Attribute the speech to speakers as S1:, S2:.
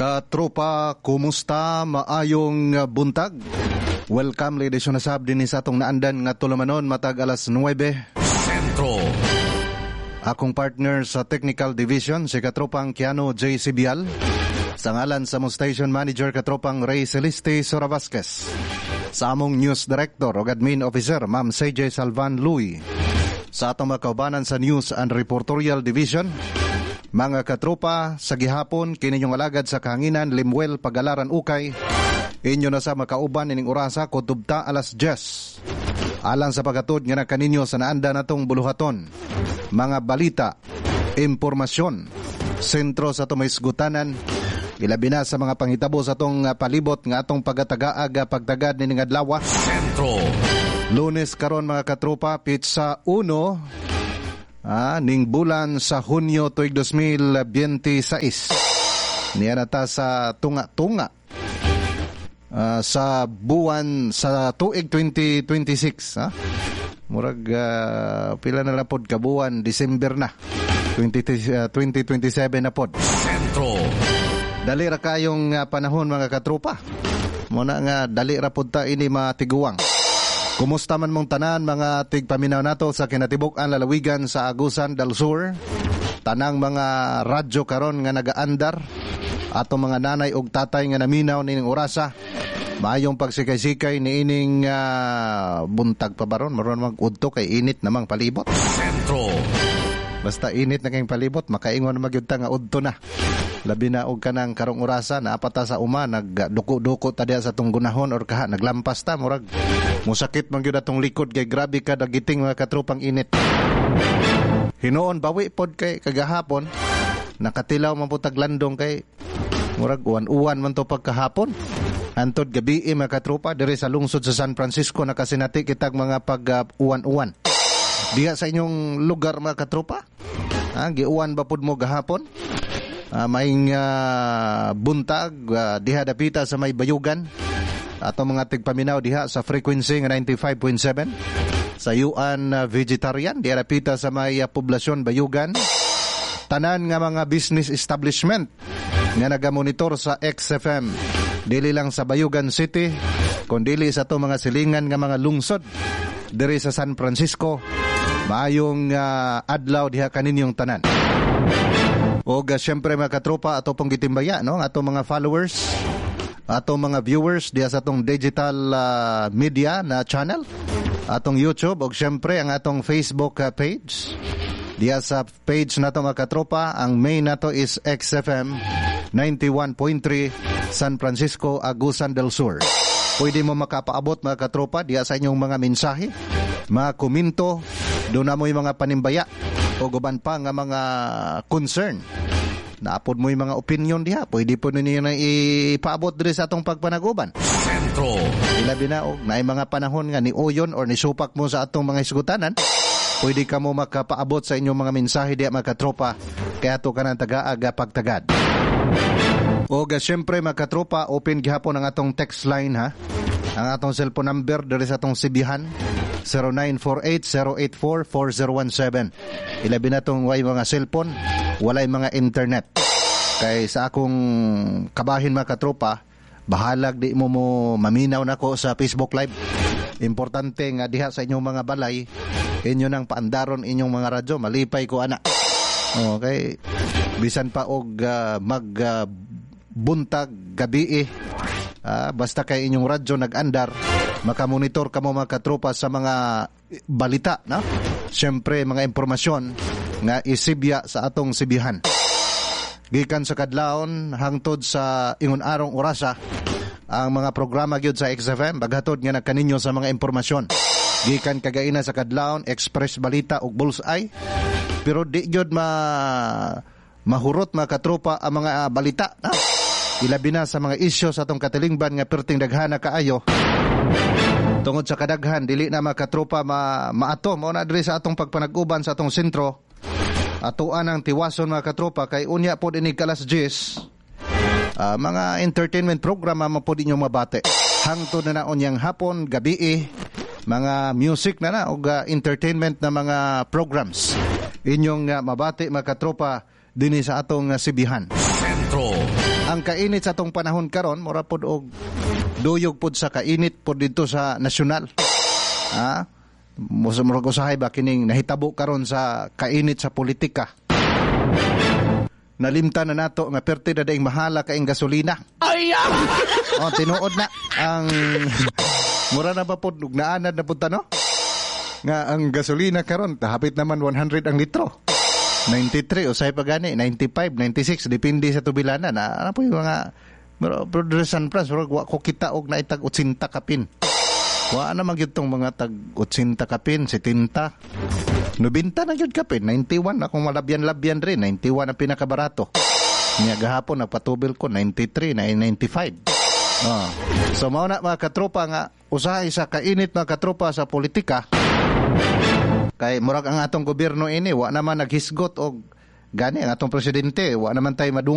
S1: Katropa, kumusta? Maayong buntag. Welcome ladies and sab din sa atong naandan nga tulumanon matag alas 9 Sentro. Akong partner sa Technical Division si Katropang Keanu J. Sibial. Sa ngalan sa mong Station Manager Katropang Ray Celeste Sora Vasquez. Sa among News Director o Admin Officer Ma'am CJ Salvan Louie. Sa atong mga kaubanan sa News and Reportorial Division, mga katropa, sa gihapon, kininyong alagad sa kahanginan, Limuel, Pagalaran, Ukay, inyo na sa makauban ining orasa, kutubta alas 10. Alang sa pagkatod nga na kaninyo sa naanda natong buluhaton, mga balita, impormasyon, sentro sa itong maisgutanan, ilabi na sa mga panghitabo sa itong palibot nga atong pagkatagaag pagtagad ni adlaw. Sentro. Lunes karon mga katropa, pizza 1, ning bulan sa Hunyo tuig 2026. Niya na ta sa tunga-tunga sa buwan sa tuig 2026. Murag pila na lang pod kabuwan, December na. 2027 na pod. Sentro. Dali ra kayong panahon mga katropa. Muna nga dali ra pod ta ini matiguang. Kumusta man mong tanan mga tigpaminaw nato sa kinatibuk-an lalawigan sa Agusan del Sur. Tanang mga radyo karon nga nagaandar. Ato mga nanay ug tatay nga naminaw nining orasa. Maayong pagsikay-sikay ni ining buntag pa baron. Maron mag-udto kay init namang palibot. Sentro. Basta init na kayong palibot, makaingon magyud ta nga udto na. Labi na og kanang karong orasa na apata sa uma nagduko-duko ta diha sa tong gunahon or kaha naglampas ta murag musakit man gyud atong likod kay grabe ka dagiting mga katropang init. Hinuon bawi pod kay kagahapon nakatilaw man putag landong kay murag uwan-uwan man to pagkahapon. Antod gabi mga katropa diri sa lungsod sa San Francisco nakasinati kitag mga pag-uwan-uwan. Diha sa inyong lugar mga katropa? Giuwan ba pud mo gahapon? Maing buntag diha dapita sa may bayugan ato mga tigpaminaw diha sa frequency nga 95.7 sa Yuan Vegetarian diha dapita sa may poblasyon bayugan. Tanan nga mga business establishment nga nagamonitor sa XFM dili lang sa Bayugan City kundi sa to mga silingan nga mga lungsod diri sa San Francisco. Maayong adlaw diha kaninyong tanan. O siyempre mga katropa ato pong gitimbaya no ato mga followers, ato mga viewers diya sa atong digital media na channel, atong YouTube o siyempre ang atong Facebook page. Diya sa page nato mga katropa, ang main nato is XFM 91.3 San Francisco, Agusan del Sur. Pwede mo makapaabot mga katropa diya sa inyong mga mensahe, mga komento, doon na mo yung mga panimbaya o guban pa nga mga concern. Naapod mo yung mga opinion diha. Pwede po ninyo na ipaabot diri sa atong pagpanaguban. Sentro. Ilabi na og na mga panahon nga ni Oyon or ni supak mo sa atong mga isgutanan. Pwede ka mo makapaabot sa inyong mga mensahe diha mga katropa. Kaya to ka ng taga-aga pagtagad. O siyempre mga katropa, open gihapon ang atong text line ha. Ang atong cellphone number diri sa atong sibihan 0948-084-4017. Ilabi na itong way mga cellphone, walay mga internet. Kay sa akong kabahin mga katropa, bahalag di mo maminaw na ko sa Facebook Live. Importante nga diha sa inyong mga balay, inyo nang paandaron inyong mga radyo, malipay ko ana. Okay, bisan pa og buntag gabi basta kay inyong radyo nag-andar, makamonitor ka mo mga katropa sa mga balita, no? Siyempre, mga impormasyon nga isibya sa atong sibihan. Gikan sa kadlawon hangtod sa ingon arong orasa, ang mga programa gyud sa XFM baghatod nga nakaninyo sa mga impormasyon. Gikan kagaina sa kadlawon, Express Balita ug Bullseye. Pero di gyud mahurot mga katropa ang mga balita, no? Ilabi na sa mga isyu sa atong katilingban nga perting daghana kaayo. Tungod sa kadaghan, dili na mga katropa maato. Mao na diri sa atong pagpanag-uban sa atong sentro. Atuan ang tiwason mga katropa kay unya po dinig kalas 10. Mga entertainment program mapod inyo mabate. Hangtod na naon yang hapon, gabi mga music na o entertainment na mga programs. Inyong mabate mga katropa dinhi sa atong sibihan. Sentro. ang kainit sa atong panahon karon mura pod og duyog pod sa kainit pod dito sa nasyonal. Ha? Murag usahay ba kining nahitabo karon sa kainit sa politika. Nalimtan na nato nga perti na daing mahala kaing gasolina. Tinuod na ang mura na ba pod naanad na punta no? Nga ang gasolina karon hapit naman 100 ang litro. 93 usay pa gani 95 96 depende sa tubilanan ano po yung mga pero San Franz wa ko kita og naitag 80 kapin wa na magyud tong mga tag 80 kapin 70 90 na gyud kapin 91 akong malabyan-labyan rin 91 ang pinakabarato niya gahapon nagpatubil ko 93 na 95 so mao na mga katropa nga usahay sa kainit mga katropa sa politika. Kay murag ang atong gobyerno ini wa naman naghisgot og gani ang atong presidente wa naman tay